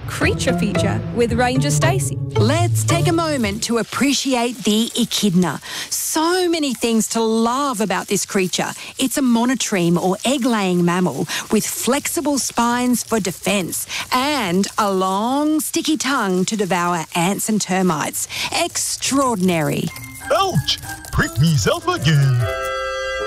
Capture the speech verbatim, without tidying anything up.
creature feature with Ranger Stacey. Let's take a moment to appreciate the echidna. So many things to love about this creature. It's a monotreme or egg-laying mammal with flexible spines for defence and a long, sticky tongue to devour ants and termites. Extraordinary. Ouch! Prick meself again.